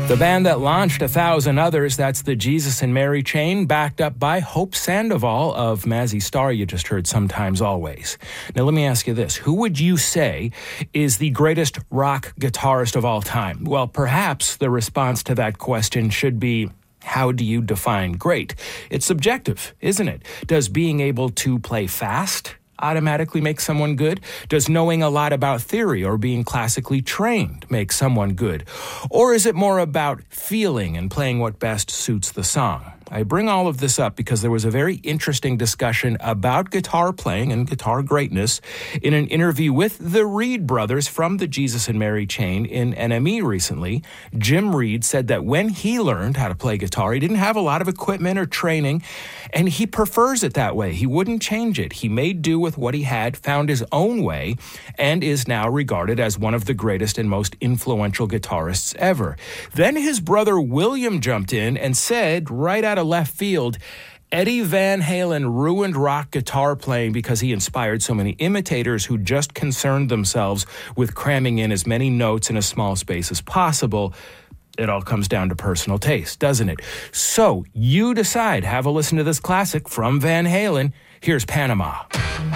The band that launched 1,000 others, that's the Jesus and Mary Chain, backed up by Hope Sandoval of Mazzy Star, you just heard Sometimes Always. Now let me ask you this. Who would you say is the greatest rock guitarist of all time? Well, perhaps the response to that question should be, how do you define great? It's subjective, isn't it? Does being able to play fast automatically make someone good? Does knowing a lot about theory or being classically trained make someone good? Or is it more about feeling and playing what best suits the song? I bring all of this up because there was a very interesting discussion about guitar playing and guitar greatness in an interview with the Reed brothers from the Jesus and Mary Chain in NME recently. Jim Reed said that when he learned how to play guitar, he didn't have a lot of equipment or training, and he prefers it that way. He wouldn't change it. He made do with what he had, found his own way, and is now regarded as one of the greatest and most influential guitarists ever. Then his brother William jumped in and said, right out of left field, Eddie Van Halen ruined rock guitar playing because he inspired so many imitators who just concerned themselves with cramming in as many notes in a small space as possible. It all comes down to personal taste, doesn't it? So you decide. Have a listen to this classic from Van Halen. Here's Panama.